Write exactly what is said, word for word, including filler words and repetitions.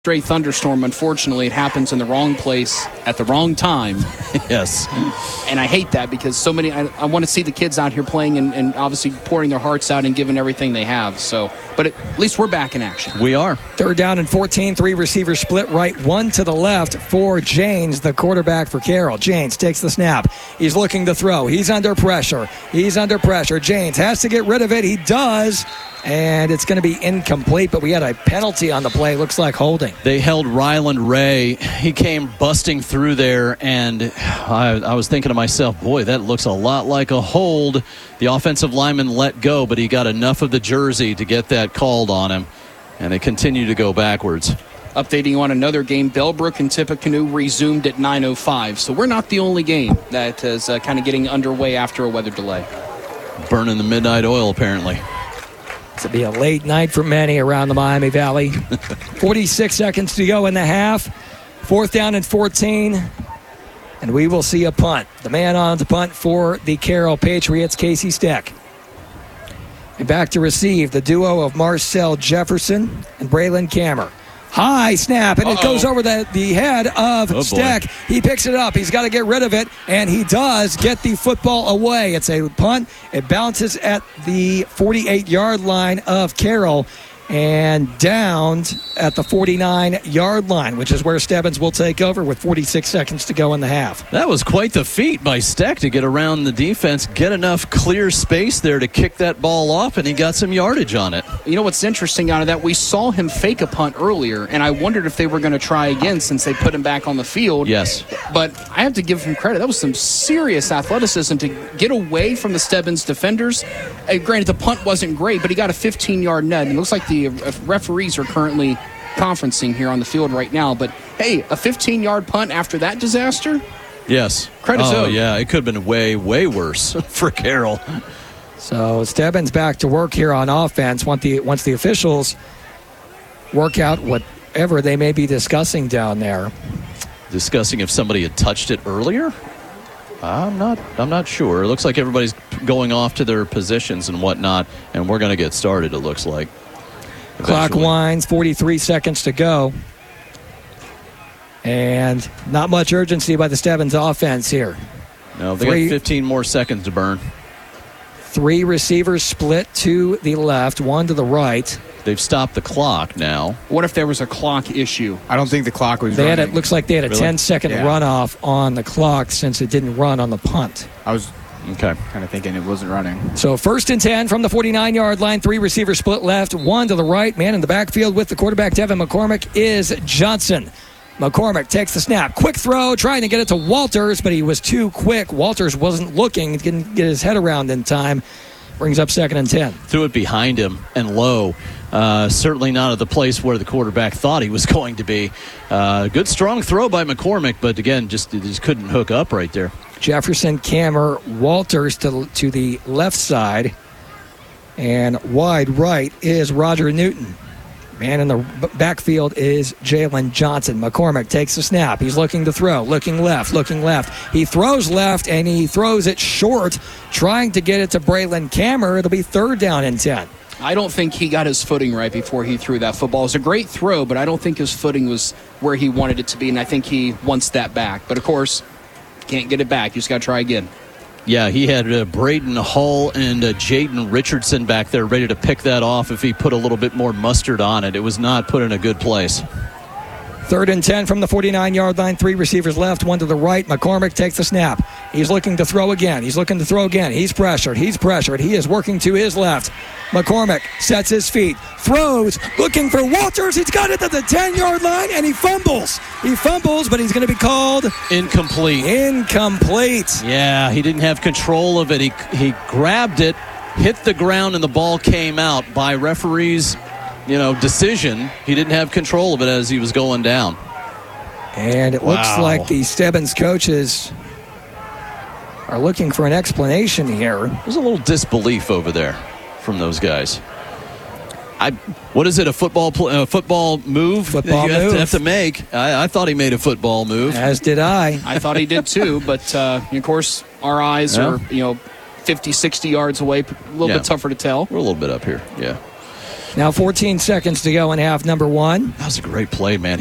Stray thunderstorm. Unfortunately, it happens in the wrong place at the wrong time. Yes. And I hate that because so many, I, I want to see the kids out here playing and, and obviously pouring their hearts out and giving everything they have. So, but at, at least we're back in action. We are. Third down and fourteen, three receivers split right, one to the left for Janes, the quarterback for Carroll. Janes takes the snap. He's looking to throw. He's under pressure. He's under pressure. Janes has to get rid of it. He does. And it's going to be incomplete, but we had a penalty on the play. Looks like holding. They held Ryland Ray. He came busting through there, and I, I was thinking to myself, boy, that looks a lot like a hold. The offensive lineman let go, but he got enough of the jersey to get that called on him, and they continue to go backwards. Updating you on another game, Bellbrook and Tippecanoe resumed at nine oh five. So we're not the only game that is uh, kind of getting underway after a weather delay. Burning the midnight oil, apparently. It's going to be a late night for many around the Miami Valley. forty-six seconds to go in the half. Fourth down and fourteen. And we will see a punt. The man on the punt for the Carroll Patriots, Casey Steck. And back to receive the duo of Marcel Jefferson and Braylon Kammer. High snap, and Uh-oh. It goes over the, the head of oh, Steck. Boy. He picks it up. He's got to get rid of it, and he does get the football away. It's a punt. It bounces at the forty-eight-yard line of Carroll and downed at the forty-nine-yard line, which is where Stebbins will take over with forty-six seconds to go in the half. That was quite the feat by Steck to get around the defense, get enough clear space there to kick that ball off, and he got some yardage on it. You know what's interesting out of that? We saw him fake a punt earlier, and I wondered if they were going to try again since they put him back on the field. Yes. But I have to give him credit. That was some serious athleticism to get away from the Stebbins defenders. Uh, granted, the punt wasn't great, but he got a fifteen-yard net, and it looks like the referees are currently conferencing here on the field right now. But, hey, a fifteen-yard punt after that disaster? Yes. Credit's oh, owed. yeah, it could have been way, way worse for Carroll. So Stebbins back to work here on offense once the, once the officials work out whatever they may be discussing down there. Discussing if somebody had touched it earlier? I'm not I'm not sure. It looks like everybody's going off to their positions and whatnot, and we're going to get started, it looks like. Clock Eventually. winds, forty-three seconds to go. And not much urgency by the Stebbins offense here. No, they Three, got fifteen more seconds to burn. Three receivers split to the left, one to the right. They've stopped the clock now. What if there was a clock issue? I don't think the clock was they running. had a, looks like they had a Really? ten-second Yeah. runoff on the clock since it didn't run on the punt. I was Okay. kind of thinking it wasn't running. So first and ten from the forty-nine-yard line. Three receivers split left, one to the right. Man in the backfield with the quarterback, Devin McCormick, is Johnson. McCormick takes the snap. Quick throw, trying to get it to Walters, but he was too quick. Walters wasn't looking, didn't get his head around in time. Brings up second and ten. Threw it behind him and low. Uh, certainly not at the place where the quarterback thought he was going to be. Uh, good, strong throw by McCormick, but again, just just couldn't hook up right there. Jefferson, Kammer, Walters to, to the left side. And wide right is Roger Newton. Man in the backfield is Jalen Johnson. McCormick takes the snap. He's looking to throw. Looking left. Looking left. He throws left, and he throws it short, trying to get it to Braylon Kammer. It'll be third down and ten. I don't think he got his footing right before he threw that football. It was a great throw, but I don't think his footing was where he wanted it to be, and I think he wants that back. But, of course, can't get it back. You just got to try again. Yeah, he had uh, Braden Hull and uh, Jaden Richardson back there ready to pick that off if he put a little bit more mustard on it. It was not put in a good place. Third and ten from the forty-nine-yard line. Three receivers left, one to the right. McCormick takes the snap. He's looking to throw again. He's looking to throw again. He's pressured. He's pressured. He is working to his left. McCormick sets his feet, throws, looking for Walters. He's got it at the ten-yard line, and he fumbles. He fumbles, but he's going to be called Incomplete. incomplete. Yeah, he didn't have control of it. He, he grabbed it, hit the ground, and the ball came out by referee's you know, decision. He didn't have control of it as he was going down. And it looks Wow. like the Stebbins coaches are looking for an explanation here. There's a little disbelief over there from those guys. I, what is it, a football pl- uh, football move Football that you have move. to, have to make? I, I thought he made a football move. As did I. I thought he did too, but uh, of course our eyes Yeah. are, you know, fifty, sixty yards away, a little Yeah. bit tougher to tell. We're a little bit up here, yeah. Now fourteen seconds to go in half number one. That was a great play, man.